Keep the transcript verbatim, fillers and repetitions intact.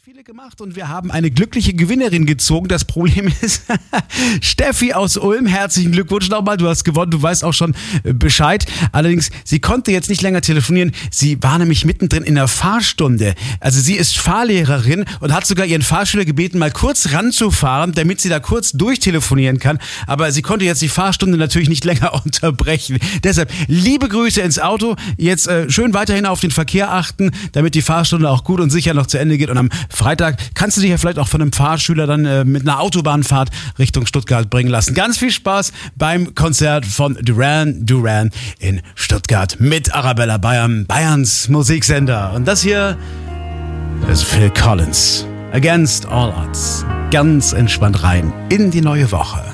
viele gemacht und wir haben eine glückliche Gewinnerin gezogen. Das Problem ist, Steffi aus Ulm, herzlichen Glückwunsch nochmal, du hast gewonnen, du weißt auch schon Bescheid. Allerdings, sie konnte jetzt nicht länger telefonieren, sie war nämlich mittendrin in der Fahrstunde. Also sie ist Fahrlehrerin und hat sogar ihren Fahrschüler gebeten, mal kurz ranzufahren, damit sie da kurz durchtelefonieren kann. Aber sie konnte jetzt die Fahrstunde natürlich nicht länger unterbrechen. Deshalb, liebe Grüße ins Auto, jetzt äh, schön weiterhin auf den Verkehr achten, damit die Fahrstunde auch gut und sicher noch zu Ende geht. Und am Freitag kannst du dich ja vielleicht auch von einem Fahrschüler dann äh, mit einer Autobahnfahrt Richtung Stuttgart bringen lassen. Ganz viel Spaß beim Konzert von Duran Duran in Stuttgart mit Arabella Bayern, Bayerns Musiksender. Und das hier ist Phil Collins, Against All Odds. Ganz entspannt rein in die neue Woche.